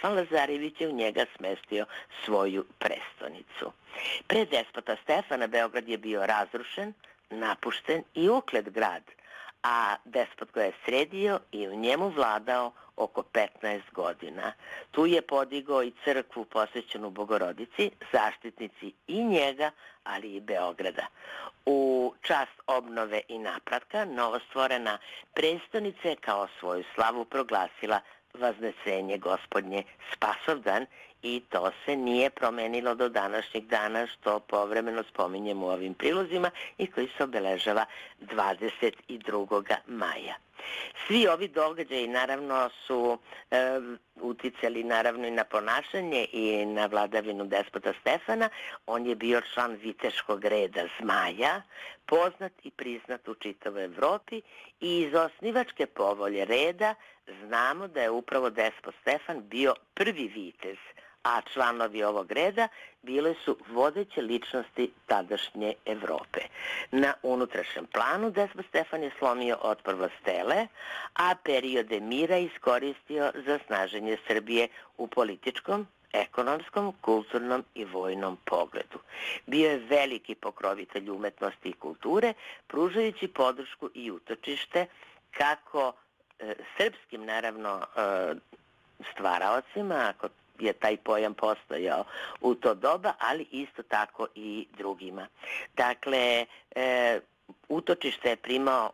Stefan Lazarević je u njega smestio svoju prestonicu. Pre despota Stefana Beograd je bio razrušen, napušten i uklet grad, a despot ga je sredio i u njemu vladao oko 15 godina. Tu je podigao i crkvu posvećenu Bogorodici, zaštitnici i njega, ali i Beograda. U čast obnove i napravka novostvorena prestonica je kao svoju slavu proglasila Vaznesenje Gospodnje Spasovdan i to se nije promenilo do današnjeg dana, što povremeno spominjemo u ovim prilozima i koji se obeležava 22. maja. Svi ovi događaji naravno su uticali naravno i na ponašanje i na vladavinu despota Stefana. On je bio član viteškog reda Zmaja, poznat i priznat u čitavoj Evropi i iz osnivačke povolje reda znamo da je upravo despot Stefan bio prvi vitez, a članovi ovog reda bile su vodeće ličnosti tadašnje Evrope. Na unutrašnjem planu despot Stefan je slomio otpor vlastele, a periode mira iskoristio za snaženje Srbije u političkom, ekonomskom, kulturnom i vojnom pogledu. Bio je veliki pokrovitelj umetnosti i kulture, pružajući podršku i utočište kako srpskim, naravno, stvaraocima, ako je taj pojam postojao u to doba, ali isto tako i drugima. Dakle, utočište je primao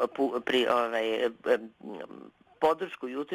podršku i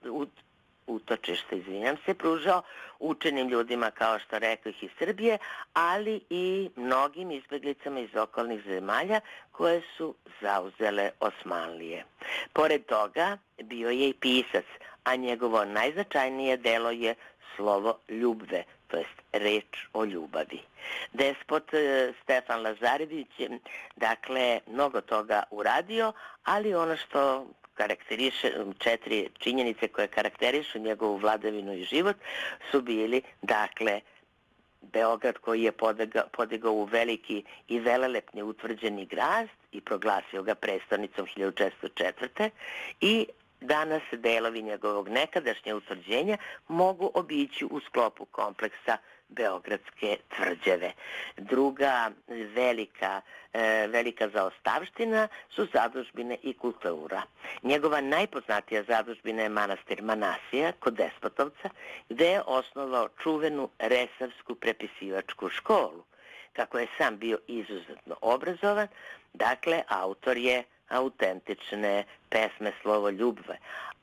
utočište, pružao učenim ljudima, kao što rekoh, iz Srbije, ali i mnogim izbeglicama iz okolnih zemalja koje su zauzele Osmanlije. Pored toga, bio je i pisac, a njegovo najznačajnije delo je slovo ljubve, to jest reč o ljubavi. Despot Stefan Lazarević je, dakle, mnogo toga uradio, ali ono što karakteriše, 4 činjenice koje karakterišu njegovu vladavinu i život su bili, dakle, Beograd koji je podigao u veliki i velelepni utvrđeni grad i proglasio ga prestonicom 1404. i danas delovi njegovog nekadašnje utvrđenja mogu obići u sklopu kompleksa Beogradske tvrđave. Druga velika zaostavština su zadužbine i kultura. Njegova najpoznatija zadužbina je manastir Manasija kod Despotovca, gde je osnovao čuvenu Resavsku prepisivačku školu. Kako je sam bio izuzetno obrazovan, dakle, autor je autentične pesme Slovo ljubve.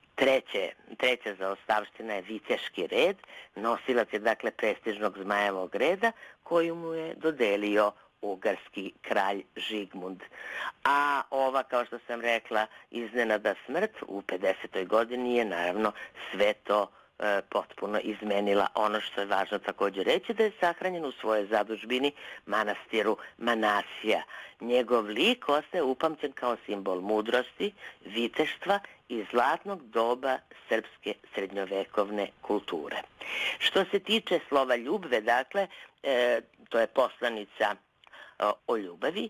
Treća zaostavština je viteški red, nosilac je, dakle, prestižnog Zmajevog reda koju mu je dodelio ugarski kralj Žigmund. A ova, kao što sam rekla, iznenada smrt u 50. godini je naravno sve to potpuno izmenila. Ono što je važno također reći da je sahranjen u svojoj zadužbini manastiru Manasija. Njegov lik ostaje upamćen kao simbol mudrosti, viteštva i zlatnog doba srpske srednjovekovne kulture. Što se tiče slova ljubve, dakle, to je poslanica o ljubavi,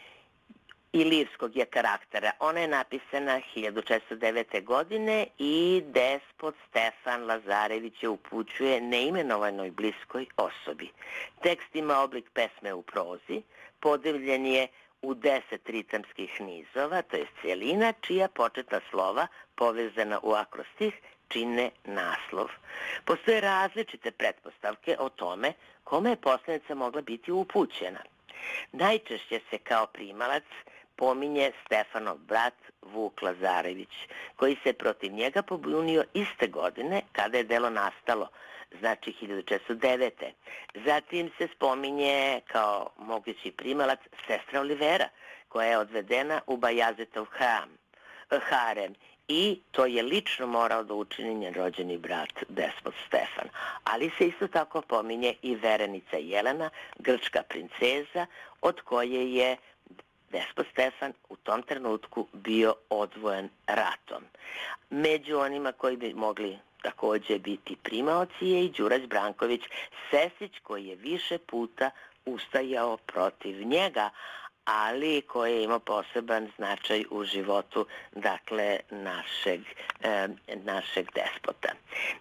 i lirskog je karaktera. Ona je napisana 1409. godine i despot Stefan Lazarević je upućuje neimenovanoj bliskoj osobi. Tekst ima oblik pesme u prozi, podeljen je u 10 ritamskih nizova, to je cijelina, čija početna slova povezana u akrostih čine naslov. Postoje različite pretpostavke o tome kome je poslanica mogla biti upućena. Najčešće se kao primalac pominje Stefanov brat Vuk Lazarević, koji se protiv njega pobunio iste godine kada je delo nastalo, znači 1409. Zatim se spominje kao mogući primalac sestra Olivera, koja je odvedena u Bajazetov harem i to je lično morao da učini njen rođeni brat despot Stefan. Ali se isto tako pominje i verenica Jelena, grčka princeza, od koje je despot Stefan u tom trenutku bio odvojen ratom. Među onima koji bi mogli također biti primaoci je i Đurađ Branković Sesić, koji je više puta ustajao protiv njega, ali koji je imao poseban značaj u životu, dakle, našeg despota.